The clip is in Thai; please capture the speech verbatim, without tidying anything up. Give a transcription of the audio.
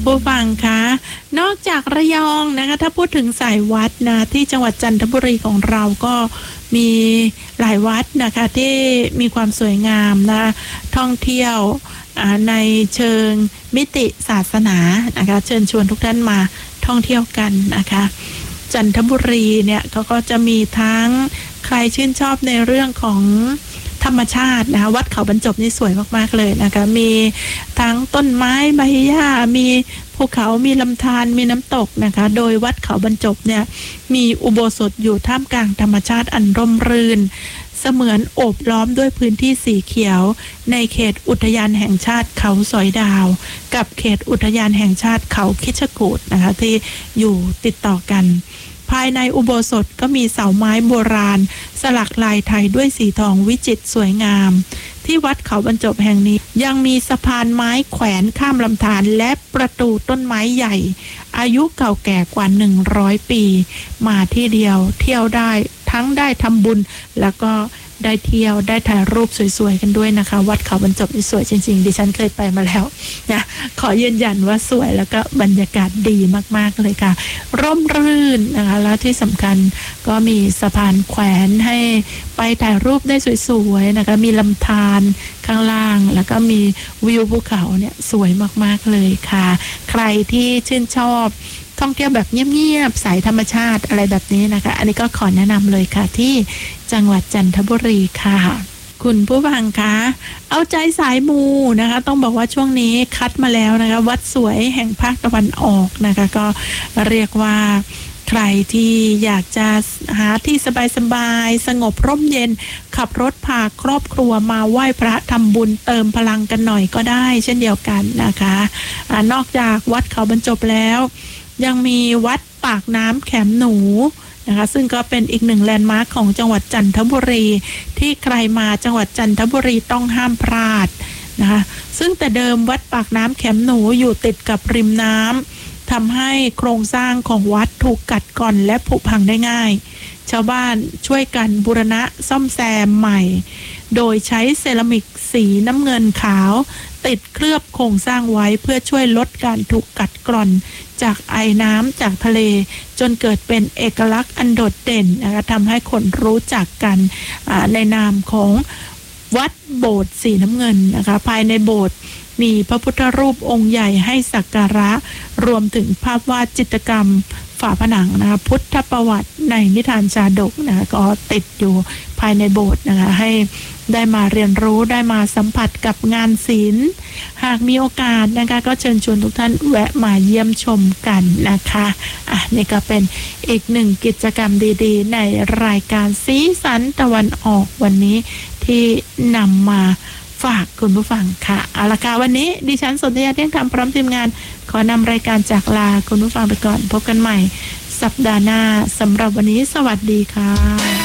ผู้ฟังคะนอกจากระยองนะคะถ้าพูดถึงสายวัดนะที่จังหวัดจันทบุรีของเราก็มีหลายวัดนะคะที่มีความสวยงามนะท่องเที่ยวในเชิงมิติศาสนานะคะเชิญชวนทุกท่านมาท่องเที่ยวกันนะคะจันทบุรีเนี่ยเขาก็จะมีทั้งใครชื่นชอบในเรื่องของธรรมชาตินะคะวัดเขาบรรจบนี่สวยมากๆเลยนะคะมีทั้งต้นไม้ใบหญ้ามีภูเขามีลำธารมีน้ำตกนะคะโดยวัดเขาบรรจบเนี่ยมีอุโบสถอยู่ท่ามกลางธรรมชาติอันร่มรื่นเสมือนโอบล้อมด้วยพื้นที่สีเขียวในเขตอุทยานแห่งชาติเขาสอยดาวกับเขตอุทยานแห่งชาติเขาคิชกูฏนะคะที่อยู่ติดต่อกันภายในอุโบสถก็มีเสาไม้โบราณสลักลายไทยด้วยสีทองวิจิตรสวยงามที่วัดเขาบรรจบแห่งนี้ยังมีสะพานไม้แขวนข้ามลำธารและประตูต้นไม้ใหญ่อายุเก่าแก่กว่าหนึ่งร้อยปีมาที่เดียวเที่ยวได้ทั้งได้ทำบุญแล้วก็ได้เที่ยวได้ถ่ายรูปสวยๆกันด้วยนะคะวัดเขาบรรจบนี่สวยจริงๆดิฉันเคยไปมาแล้วนะขอยืนยันว่าสวยแล้วก็บรรยากาศดีมากๆเลยค่ะร่มรื่นนะคะแล้วที่สำคัญก็มีสะพานแขวนให้ไปถ่ายรูปได้สวยๆนะคะมีลำธารข้างล่างแล้วก็มีวิวภูเขาเนี่ยสวยมากๆเลยค่ะใครที่ชื่นชอบท่องเที่ยวแบบเงียบๆสายธรรมชาติอะไรแบบนี้นะคะอันนี้ก็ขอแนะนำเลยค่ะที่จังหวัดจันทบุรีค่ะคุณผู้ฟังคะเอาใจสายมูนะคะต้องบอกว่าช่วงนี้คัดมาแล้วนะคะวัดสวยแห่งภาคตะวันออกนะคะก็เรียกว่าใครที่อยากจะหาที่สบายๆสงบร่มเย็นขับรถพาครอบครัวมาไหว้พระทำบุญเติมพลังกันหน่อยก็ได้เช่นเดียวกันนะคะอ่านอกจากวัดเขาบรรจบแล้วยังมีวัดปากน้ำแขมหนูนะคะซึ่งก็เป็นอีกหนึ่งแลนด์มาร์คของจังหวัดจันทบุรีที่ใครมาจังหวัดจันทบุรีต้องห้ามพลาดนะคะซึ่งแต่เดิมวัดปากน้ำแขมหนูอยู่ติดกับริมน้ำทำให้โครงสร้างของวัดถูกกัดกร่อนและผุพังได้ง่ายชาวบ้านช่วยกันบูรณะซ่อมแซมใหม่โดยใช้เซรามิกสีน้ำเงินขาวติดเคลือบโครงสร้างไว้เพื่อช่วยลดการถูกกัดกร่อนจากไอน้ำจากทะเลจนเกิดเป็นเอกลักษณ์อันโดดเด่นนะคะทำให้คนรู้จักกันในนามของวัดโบสถ์สีน้ำเงินนะคะภายในโบสถ์มีพระพุทธรูปองค์ใหญ่ให้สักการะรวมถึงภาพวาดจิตรกรรมฝาผนังนะคะพุทธประวัติในนิทานชาดกนะคะก็ติดอยู่ภายในโบสถ์นะคะให้ได้มาเรียนรู้ได้มาสัมผัสกับงานศิลป์หากมีโอกาสนะคะก็เชิญชวนทุกท่านแวะมาเยี่ยมชมกันนะคะอ่ะนี่ก็เป็นอีกหนึ่งกิจกรรมดีๆในรายการสีสันตะวันออกวันนี้ที่นำมาฝากคุณผู้ฟังค่ะเอาละค่ะวันนี้ดิฉันสนธยาเที่ยงธรรมพร้อมทีมงานขอนำรายการจากลาคุณผู้ฟังไปก่อนพบกันใหม่สัปดาห์หน้าสำหรับวันนี้สวัสดีค่ะ